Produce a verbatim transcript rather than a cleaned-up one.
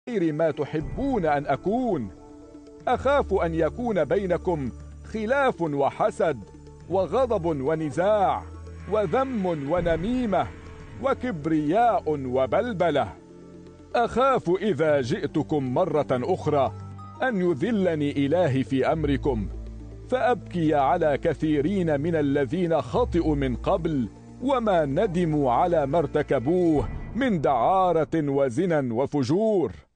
غير ما تحبون أن أكون. أخاف أن يكون بينكم خلاف وحسد وغضب ونزاع وذم ونميمة وكبرياء وبلبلة. أخاف إذا جئتكم مرة أخرى أن يذلني إلهي في أمركم، فأبكي على كثيرين من الذين خطئوا من قبل وما ندموا على ما ارتكبوه من دعارة وزنا وفجور.